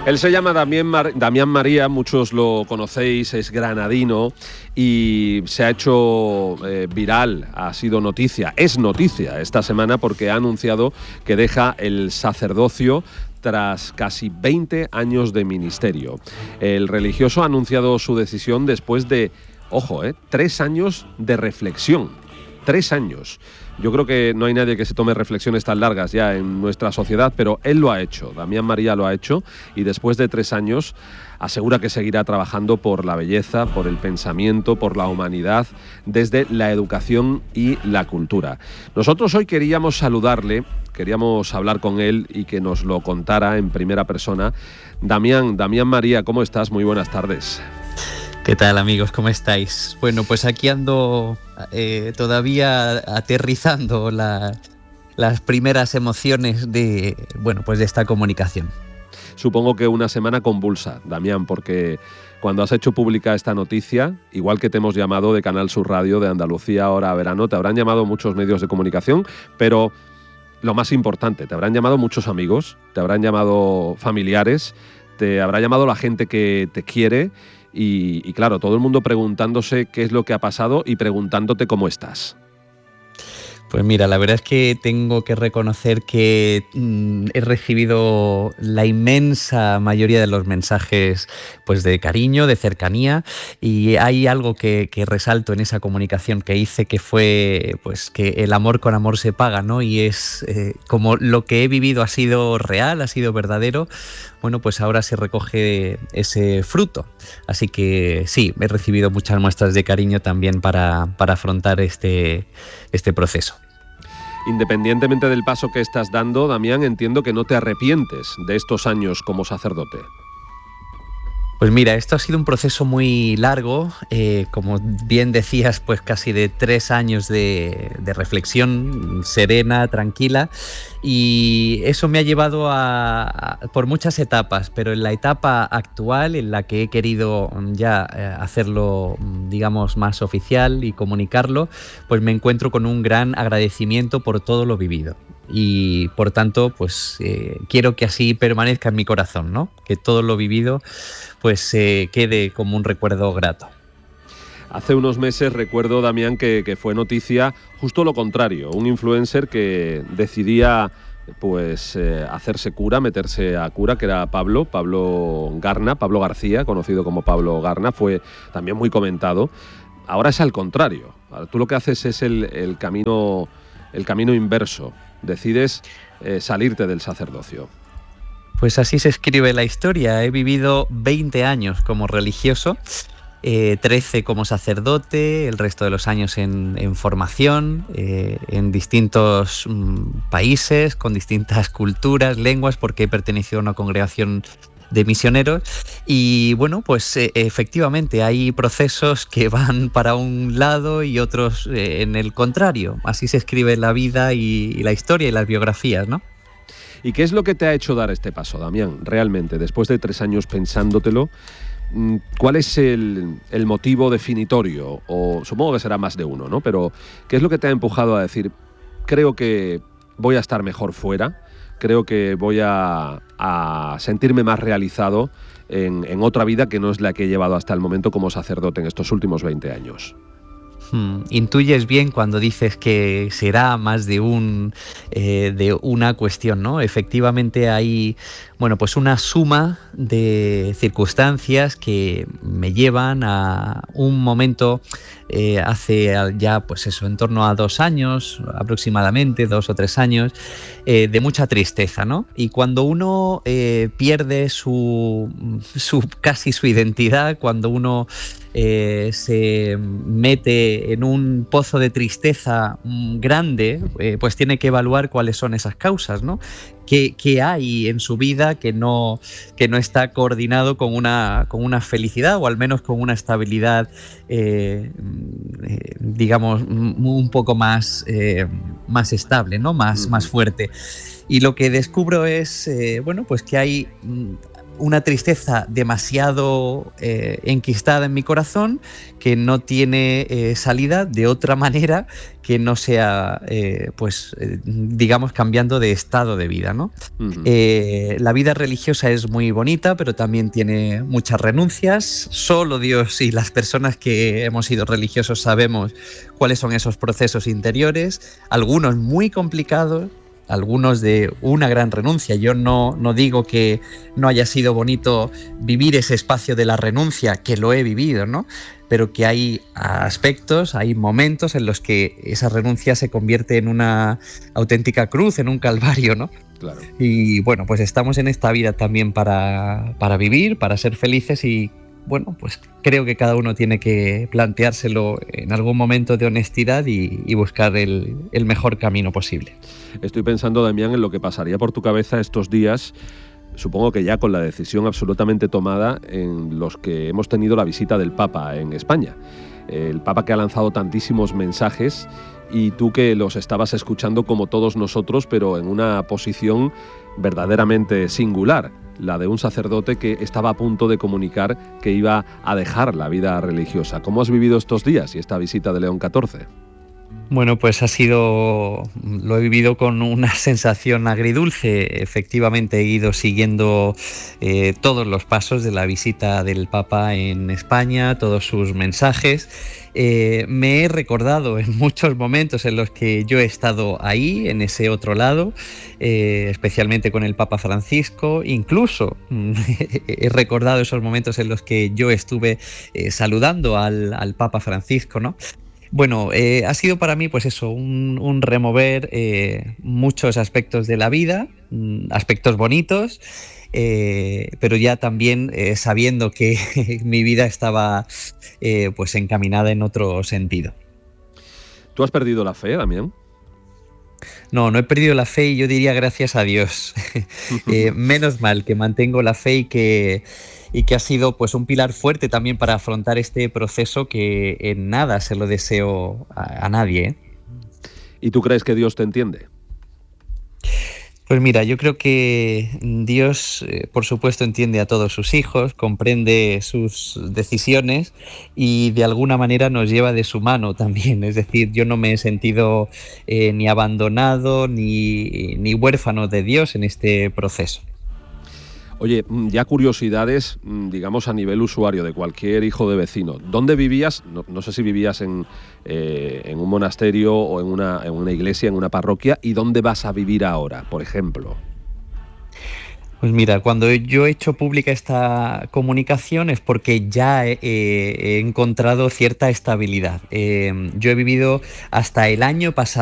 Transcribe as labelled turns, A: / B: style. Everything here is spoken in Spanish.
A: Él se llama Damián María, muchos lo conocéis, es granadino y se ha hecho viral, ha sido noticia, es noticia esta semana porque ha anunciado que deja el sacerdocio tras casi 20 años de ministerio. El religioso ha anunciado su decisión después de, 3 años de reflexión. 3 años. Yo creo que no hay nadie que se tome reflexiones tan largas ya en nuestra sociedad, pero él lo ha hecho, Damián María lo ha hecho, y después de 3 años asegura que seguirá trabajando por la belleza, por el pensamiento, por la humanidad, desde la educación y la cultura. Nosotros hoy queríamos saludarle, queríamos hablar con él y que nos lo contara en primera persona. Damián María, ¿cómo estás? Muy buenas tardes.
B: ¿Qué tal, amigos? ¿Cómo estáis? Bueno, pues aquí ando todavía aterrizando las primeras emociones de esta comunicación.
A: Supongo que una semana convulsa, Damián, porque cuando has hecho pública esta noticia, igual que te hemos llamado de Canal Sur Radio, de Andalucía Hora Verano, te habrán llamado muchos medios de comunicación, pero lo más importante, te habrán llamado muchos amigos, te habrán llamado familiares, te habrá llamado la gente que te quiere. Y claro, todo el mundo preguntándose qué es lo que ha pasado y preguntándote cómo estás.
B: Pues mira, la verdad es que tengo que reconocer que he recibido la inmensa mayoría de los mensajes pues de cariño, de cercanía, y hay algo que resalto en esa comunicación que hice, que fue pues que el amor con amor se paga, ¿no? Y es como lo que he vivido ha sido real, ha sido verdadero, bueno, pues ahora se recoge ese fruto. Así que sí, he recibido muchas muestras de cariño también para afrontar este proceso.
A: Independientemente del paso que estás dando, Damián, entiendo que no te arrepientes de estos años como sacerdote.
B: Pues mira, esto ha sido un proceso muy largo, como bien decías, pues casi de 3 años de reflexión serena, tranquila, y eso me ha llevado por muchas etapas, pero en la etapa actual, en la que he querido ya hacerlo, digamos, más oficial y comunicarlo, pues me encuentro con un gran agradecimiento por todo lo vivido. Y por tanto, pues quiero que así permanezca en mi corazón, ¿no? Que todo lo vivido pues quede como un recuerdo grato.
A: Hace unos meses recuerdo, Damián, que fue noticia justo lo contrario, un influencer que decidía pues hacerse cura, meterse a cura, que era Pablo García, conocido como Pablo Garna, fue también muy comentado. Ahora es al contrario, tú lo que haces es el camino inverso, decides salirte del sacerdocio.
B: Pues así se escribe la historia. He vivido 20 años como religioso, 13 como sacerdote, el resto de los años en formación, en distintos países, con distintas culturas, lenguas, porque he pertenecido a una congregación de misioneros. Y bueno, pues efectivamente hay procesos que van para un lado y otros en el contrario. Así se escribe la vida y la historia y las biografías, ¿no?
A: ¿Y qué es lo que te ha hecho dar este paso, Damián? Realmente, después de 3 años pensándotelo, ¿cuál es el motivo definitorio? O supongo que será más de uno, ¿no? Pero ¿qué es lo que te ha empujado a decir, creo que voy a estar mejor fuera, creo que voy a sentirme más realizado en otra vida que no es la que he llevado hasta el momento como sacerdote en estos últimos 20 años?
B: Intuyes bien cuando dices que será más de una cuestión, ¿no? Efectivamente hay, bueno, pues una suma de circunstancias que me llevan a un momento hace ya, pues eso, en torno a 2 años, aproximadamente 2 o 3 años, de mucha tristeza, ¿no? Y cuando uno pierde casi su identidad, cuando uno se mete en un pozo de tristeza grande, pues tiene que evaluar cuáles son esas causas, ¿no? ¿Qué hay en su vida que no está coordinado con una felicidad o al menos con una estabilidad, digamos, un poco más estable, ¿no? Más fuerte. Y lo que descubro es, bueno, pues que hay una tristeza demasiado enquistada en mi corazón, que no tiene salida de otra manera que no sea, digamos, cambiando de estado de vida, ¿no?
A: Ujú.
B: La vida religiosa es muy bonita, pero también tiene muchas renuncias. Solo Dios y las personas que hemos sido religiosos sabemos cuáles son esos procesos interiores, algunos muy complicados, algunos de una gran renuncia. Yo no digo que no haya sido bonito vivir ese espacio de la renuncia, que lo he vivido, ¿no? Pero que hay aspectos, hay momentos en los que esa renuncia se convierte en una auténtica cruz, en un calvario, ¿no?
A: Claro.
B: Y bueno, pues estamos en esta vida también para vivir, para ser felices y bueno, pues creo que cada uno tiene que planteárselo en algún momento de honestidad y buscar el mejor camino posible.
A: Estoy pensando, Damián, en lo que pasaría por tu cabeza estos días, supongo que ya con la decisión absolutamente tomada, en los que hemos tenido la visita del Papa en España. El Papa que ha lanzado tantísimos mensajes y tú que los estabas escuchando como todos nosotros, pero en una posición verdaderamente singular, la de un sacerdote que estaba a punto de comunicar que iba a dejar la vida religiosa. ¿Cómo has vivido estos días y esta visita de León XIV?
B: Bueno, pues lo he vivido con una sensación agridulce. Efectivamente he ido siguiendo todos los pasos de la visita del Papa en España, todos sus mensajes. Me he recordado en muchos momentos en los que yo he estado ahí, en ese otro lado, especialmente con el Papa Francisco. Incluso he recordado esos momentos en los que yo estuve saludando al Papa Francisco, ¿no? Bueno, ha sido para mí, pues eso, un remover muchos aspectos de la vida, aspectos bonitos, pero ya también sabiendo que mi vida estaba pues encaminada en otro sentido.
A: ¿Tú has perdido la fe, Damián?
B: No he perdido la fe y yo diría gracias a Dios. Menos mal que mantengo la fe y que ha sido pues un pilar fuerte también para afrontar este proceso que en nada se lo deseo a nadie, ¿eh?
A: ¿Y tú crees que Dios te entiende?
B: Pues mira, yo creo que Dios, por supuesto, entiende a todos sus hijos, comprende sus decisiones y de alguna manera nos lleva de su mano también. Es decir, yo no me he sentido ni abandonado ni huérfano de Dios en este proceso.
A: Oye, ya curiosidades, digamos, a nivel usuario de cualquier hijo de vecino. ¿Dónde vivías? No sé si vivías en un monasterio o en una iglesia, en una parroquia. ¿Y dónde vas a vivir ahora, por ejemplo?
B: Pues mira, cuando yo he hecho pública esta comunicación es porque ya he encontrado cierta estabilidad. Yo he vivido hasta el año pasado